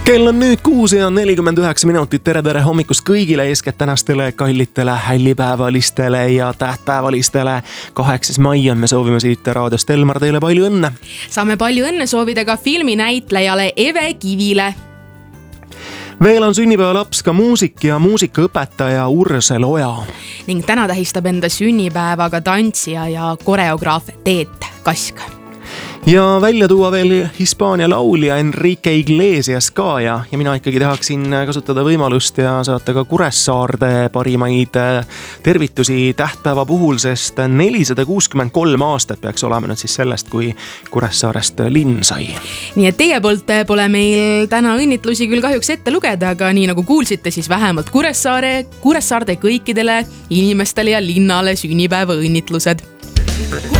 Kell on nüüd 6:49. Tere hommikust kõigile, eeskätt tänastele kallitele, hällipäevalistele ja tähtpäevalistele. 8. mai on, me soovime siit raadiost Elmar teile palju õnne. Saame palju õnne soovida ka filminäitlejale Eve Kivile. Veel on sünnipäevalaps ka muusik ja muusikaõpetaja Ursel Oja. Ning täna tähistab enda sünnipäeva ka tantsija ja koreograaf Teet Kask. Ja välja tuua veel Hispaania laulja Enrique Iglesias ka ja mina ikkagi tahaksin kasutada võimalust ja saata ka Kuressaarde parimaid tervitusi tähtpäeva puhul, sest 463 aastat peaks olema nüüd siis sellest, kui Kuressaarest linn sai. Nii et teie poolt pole meil täna õnnitlusi küll kahjuks ette lugeda, aga nii nagu kuulsite, siis vähemalt Kuressaarde kõikidele inimestele ja linnale sünnipäeva õnnitlused.